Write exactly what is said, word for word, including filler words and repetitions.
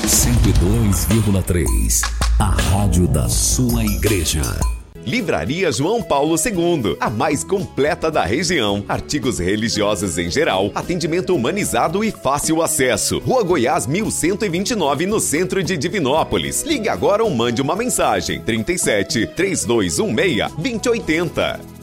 cento e dois vírgula três, a rádio da sua igreja. Livraria João Paulo segundo, a mais completa da região. Artigos religiosos em geral, atendimento humanizado e fácil acesso. Rua Goiás mil cento e vinte e nove, no centro de Divinópolis. Ligue agora ou mande uma mensagem. trinta e sete, três dois um seis, dois zero oito zero.